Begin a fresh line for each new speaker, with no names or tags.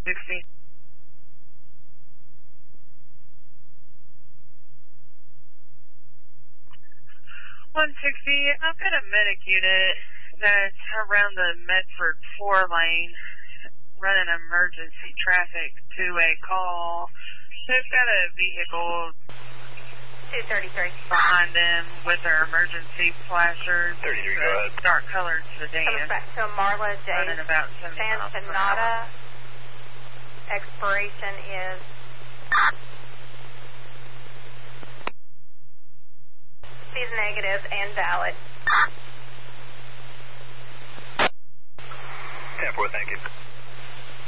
60. 160, I've got a medic unit that's around the Medford 4 lane running emergency traffic to a call. They've got a vehicle
233
behind them with their emergency flashers.
33, go ahead.
Dark colored sedan.
Comes back to Marla J.
Running about 70 miles per hour.
Santanata. Expiration is is negative and valid.
10-4, thank you.